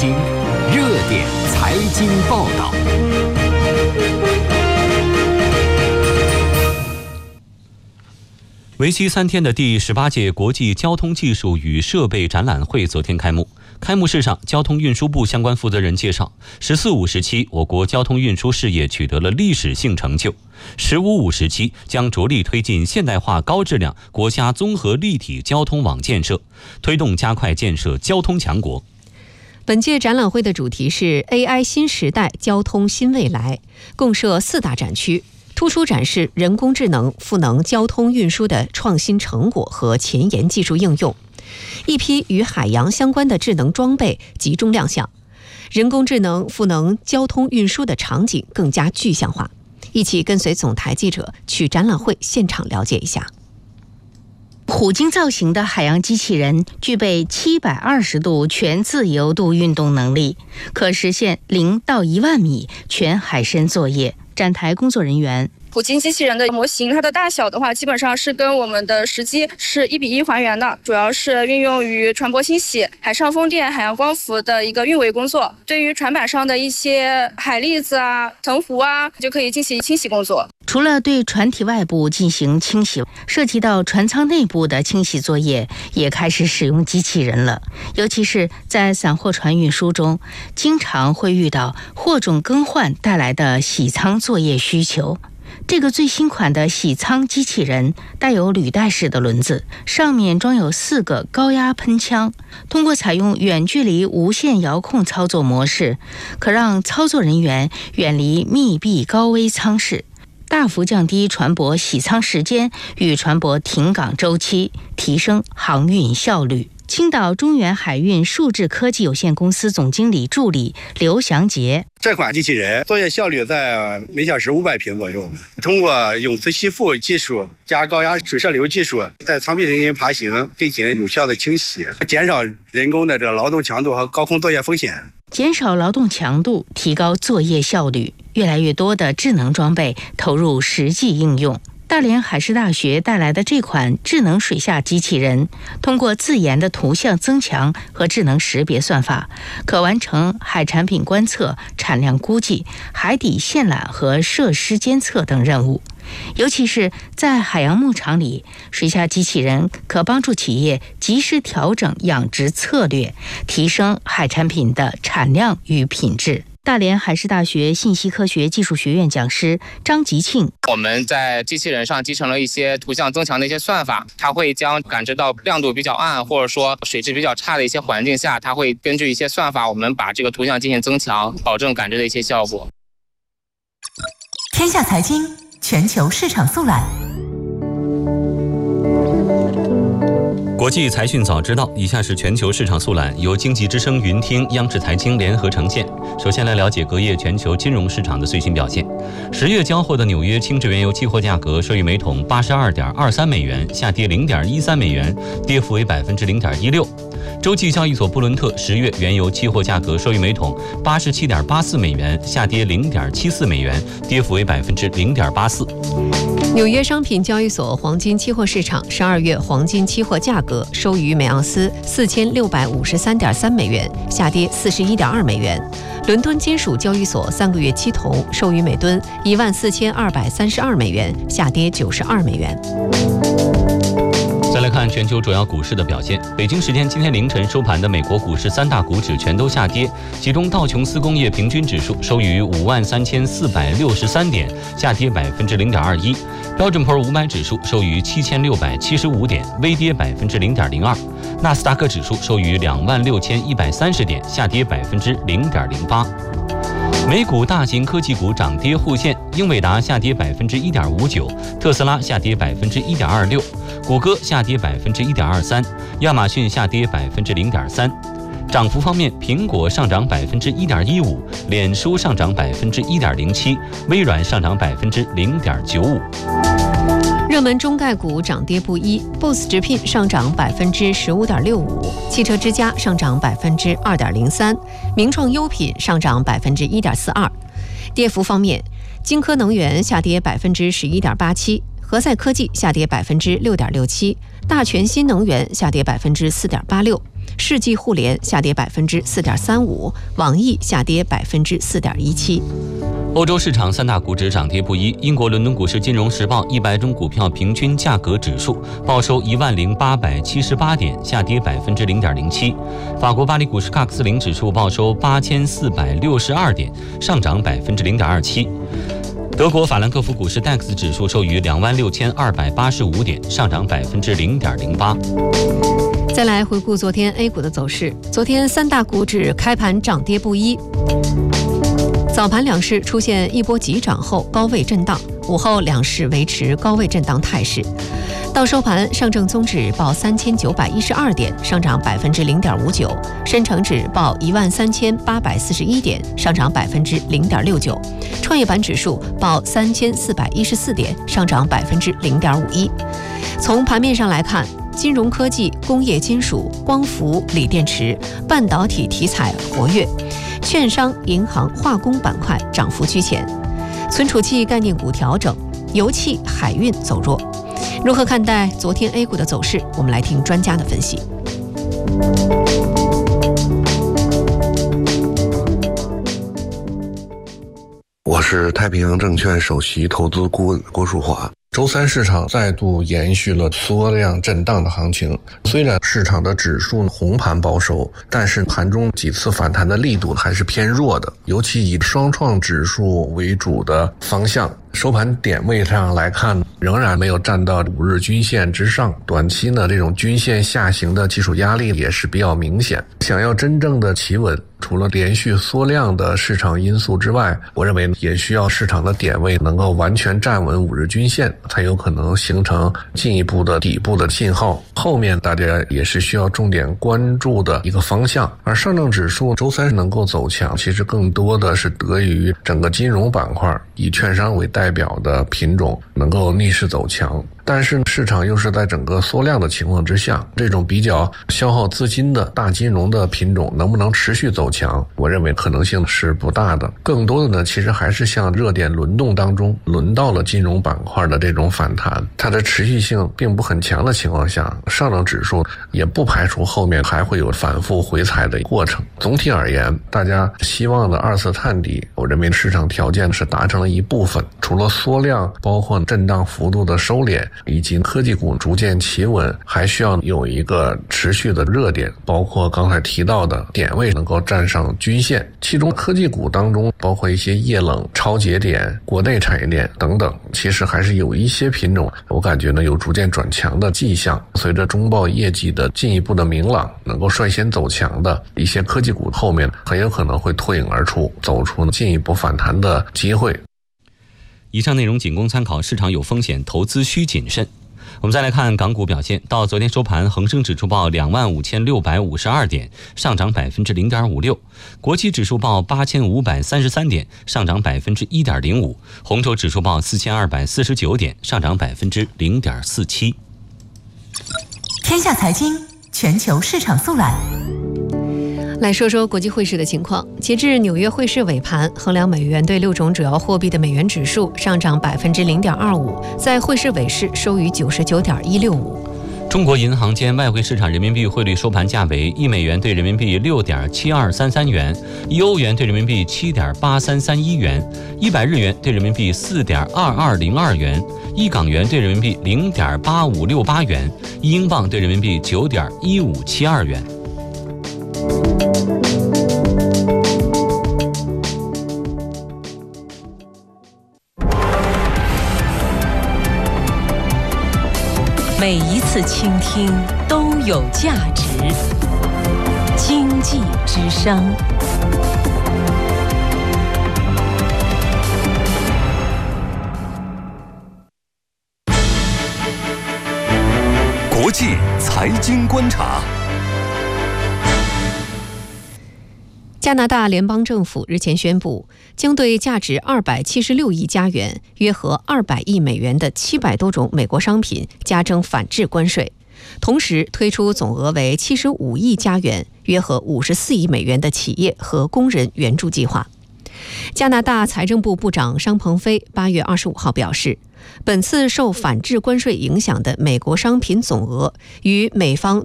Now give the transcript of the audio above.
经，热点财经报道。为期3天的第18届国际交通技术与设备展览会昨天开幕。开幕式上，交通运输部相关负责人介绍，“14、5”时期，我国交通运输事业取得了历史性成就；“15、5”时期将着力推进现代化高质量国家综合立体交通网建设，推动加快建设交通强国。 本届展览会的主题是 AI 新时代，交通新未来，共设4大展区，突出展示人工智能赋能交通运输的创新成果和前沿技术应用。一批与海洋相关的智能装备集中亮相，人工智能赋能交通运输的场景更加具象化。一起跟随总台记者去展览会现场了解一下。 虎鲸造型的海洋机器人具备720度全自由度运动能力，可实现0到1万米全海深作业。展台工作人员， 虎鲸机器人的模型，它的大小的话，基本上是跟我们的实机是1比1还原的，主要是运用于船舶清洗、海上风电、海洋光伏的一个运维工作。对于船板上的一些海蛎子啊、藤壶啊，就可以进行清洗工作。 除了对船体外部进行清洗，涉及到船舱内部的清洗作业也开始使用机器人了。尤其是在散货船运输中，经常会遇到货种更换带来的洗舱作业需求。这个最新款的洗舱机器人带有履带式的轮子，上面装有4个高压喷枪，通过采用远距离无线遥控操作模式，可让操作人员远离密闭高危舱室，大幅降低船舶洗舱时间与船舶停港周期，提升航运效率。青岛中远海运数智科技有限公司总经理助理刘祥杰， 这款机器人作业效率在每小时500平左右，通过永磁吸附技术加高压水射流技术，在舱壁进行爬行，进行有效的清洗，减少人工的劳动强度和高空作业风险。 减少劳动强度，提高作业效率，越来越多的智能装备投入实际应用。大连海事大学带来的这款智能水下机器人，通过自研的图像增强和智能识别算法，可完成海产品观测、产量估计、海底线缆和设施监测等任务。尤其是在海洋牧场里，水下机器人可帮助企业及时调整养殖策略，提升海产品的产量与品质。大连海事大学信息科学技术学院讲师张吉庆， 我们在机器人上集成了一些图像增强的一些算法，它会将感知到亮度比较暗或者说水质比较差的一些环境下，它会根据一些算法，我们把这个图像进行增强，保证感知的一些效果。 天下财经全球市场速览。 国际财讯早知道，以下是全球市场速览，由经济之声、云听、央视财经联合呈现。首先来了解隔夜全球金融市场的最新表现。10月交货的纽约轻质原油期货价格收于每桶82.23美元，下跌0.13美元，跌幅为0.16%。洲际交易所布伦特10月原油期货价格收于每桶87.84美元，下跌0.74美元，跌幅为0.84%。 纽约商品交易所黄金期货市场12月黄金期货价格收于每盎司4653.3美元，下跌41.2美元。伦敦金属交易所3个月期铜收于每吨14232美元，下跌92美元。 再来看全球主要股市的表现。北京时间今天凌晨收盘的美国股市3大股指全都下跌，其中道琼斯工业平均指数收于53463点，下跌0.21%；标准普尔500指数收于7675点，微跌0.02%；纳斯达克指数收于26130点，下跌0.08%。美股大型科技股涨跌互现，英伟达下跌1.59%，特斯拉下跌1.26%，谷歌下跌1.23%，亚马逊下跌0.3%。涨幅方面，苹果上涨1.15%，脸书上涨1.07%，微软上涨0.95%。 热门中概股涨跌不一 ，BOSS 直聘上涨15.65%，汽车之家上涨2.03%，名创优品上涨1.42%。跌幅方面，金科能源下跌11.87%，和赛科技下跌6.67%， 大全新能源下跌4.86%，世纪互联下跌4.35%，网易下跌4.17%。 欧洲市场三大股指涨跌不一。英国伦敦股市金融时报100种股票平均价格指数报收10878点，下跌0.07%。法国巴黎股市CAC 40指数报收8462点，上涨0.27%。德国法兰克福股市 DAX 指数收于26285点，上涨0.08%。 再来回顾昨天 A 股的走势，昨天三大股指开盘涨跌不一。早盘两市出现一波急涨后高位震荡，午后两市维持高位震荡态势。到收盘，上证综指报3912点，上涨0.59%；深成指报13841点，上涨0.69%；创业板指数报3414点，上涨0.51%。从盘面上来看，金融科技、工业金属、光伏、锂电池、半导体题材活跃，券商、银行、化工板块涨幅居前，存储器概念股调整，油气、海运走弱。如何看待昨天 A 股的走势？我们来听专家的分析。 我是太平洋证券首席投资顾问郭树华。周三市场再度延续了缩量震荡的行情，虽然市场的指数红盘报收，但是盘中几次反弹的力度还是偏弱的，尤其以双创指数为主的方向，收盘点位上来看，仍然没有站到5日均线之上，短期呢这种均线下行的技术压力也是比较明显。想要真正的企稳，除了连续缩量的市场因素之外，我认为也需要市场的点位能够完全站稳5日均线，才有可能形成进一步的底部的信号。后面大家也是需要重点关注的一个方向。而上证指数周三能够走强，其实更多的是得益于整个金融板块以券商为代表的品种能够逆势走强。但是市场又是在整个缩量的情况之下，这种比较消耗资金的大金融的品种能不能持续走强，我认为可能性是不大的。更多的呢，其实还是像热点轮动当中轮到了金融板块的这种反弹，它的持续性并不很强的情况下，上证指数也不排除后面还会有反复回踩的过程。总体而言，大家希望的2次探底，我认为市场条件是达成了一部分，除了缩量，包括震荡幅度的收敛，以及科技股逐渐企稳，还需要有一个持续的热点，包括刚才提到的点位能够站上均线。其中科技股当中包括一些液冷、超节点、国内产业链等等，其实还是有一些品种我感觉呢有逐渐转强的迹象。随着中报业绩的进一步的明朗，能够率先走强的一些科技股后面很有可能会脱颖而出，走出进一步反弹的机会。 以上内容仅供参考，市场有风险，投资需谨慎。我们再来看港股表现，到昨天收盘，恒生指数报25652点，上涨0.56%；国企指数报8533点，上涨1.05%；红筹指数报4249点，上涨0.47%。 天下财经全球市场速览。 来说说国际汇市的情况。截至纽约汇市尾盘，衡量美元对6种主要货币的美元指数上涨0.25%，在汇市尾市收于99.165。 中国银行间外汇市场人民币汇率收盘价为1美元对人民币6.7233元，1欧元对人民币7.8331元，100日元对人民币4.2202元，1港元对人民币0.8568元，1英镑对人民币9.1572元。 每一次倾听都有价值。经济之声。 国际财经观察。 加拿大联邦政府日前宣布，将对价值276亿加元（约合200亿美元）的700多种美国商品加征反制关税，同时推出总额为75亿加元（约合54亿美元）的企业和工人援助计划。 加拿大财政部部长商鹏飞8月25号表示，本次受反制关税影响的美国商品总额与美方